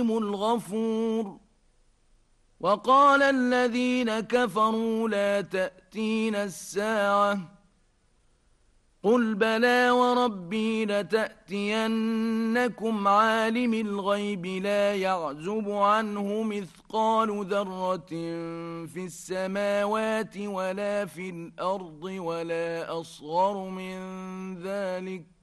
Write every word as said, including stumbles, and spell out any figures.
الغفور. وقال الذين كفروا لا تأتينا الساعة قل بلى وربي لتأتينكم عالم الغيب لا يعزب عنه مثقال ذرة في السماوات ولا في الأرض ولا أصغر من ذلك